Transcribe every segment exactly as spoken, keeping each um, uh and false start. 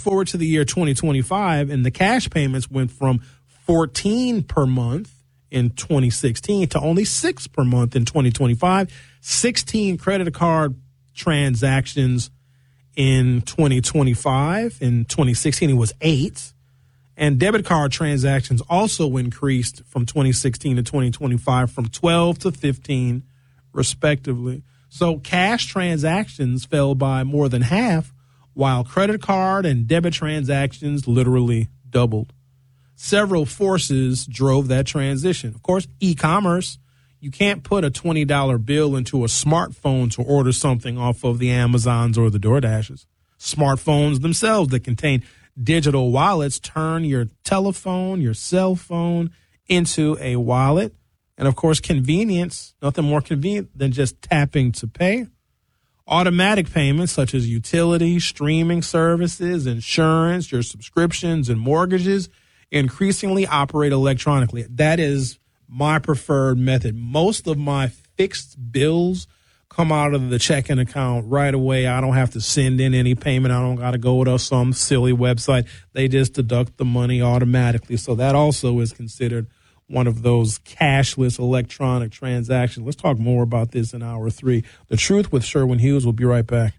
forward to the year twenty twenty-five, and the cash payments went from fourteen per month in twenty sixteen to only six per month in twenty twenty-five. sixteen credit card transactions in twenty twenty-five. In twenty sixteen, it was eight. And debit card transactions also increased from twenty sixteen to twenty twenty-five from twelve to fifteen, respectively. So cash transactions fell by more than half, while credit card and debit transactions literally doubled. Several forces drove that transition. Of course, e-commerce. You can't put a twenty dollar bill into a smartphone to order something off of the Amazons or the DoorDashes. Smartphones themselves that contain digital wallets turn your telephone, your cell phone into a wallet. And, of course, convenience, nothing more convenient than just tapping to pay. Automatic payments such as utilities, streaming services, insurance, your subscriptions, and mortgages increasingly operate electronically. That is my preferred method. Most of my fixed bills come out of the checking account right away. I don't have to send in any payment. I don't got to go to some silly website. They just deduct the money automatically. So that also is considered one of those cashless electronic transactions. Let's talk more about this in hour three. The Truth with Sherwin Hughes. We'll be right back.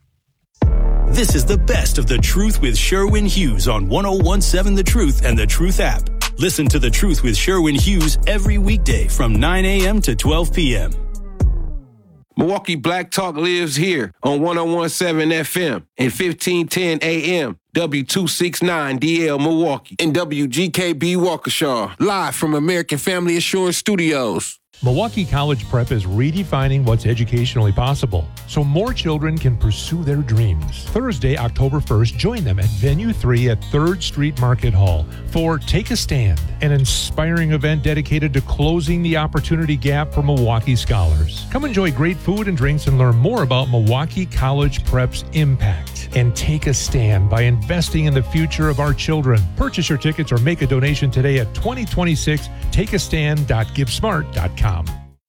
This is the best of The Truth with Sherwin Hughes on one oh one seven The Truth and The Truth app. Listen to The Truth with Sherwin Hughes every weekday from nine a.m. to twelve p.m. Milwaukee Black Talk lives here on one oh one seven F M and fifteen ten A M, W two sixty-nine D L Milwaukee, and W G K B Waukesha, live from American Family Assurance Studios. Milwaukee College Prep is redefining what's educationally possible so more children can pursue their dreams. Thursday, October first, join them at Venue three at third Street Market Hall for Take a Stand, an inspiring event dedicated to closing the opportunity gap for Milwaukee scholars. Come enjoy great food and drinks and learn more about Milwaukee College Prep's impact. And take a stand by investing in the future of our children. Purchase your tickets or make a donation today at twenty twenty-six take a stand dot give smart dot com.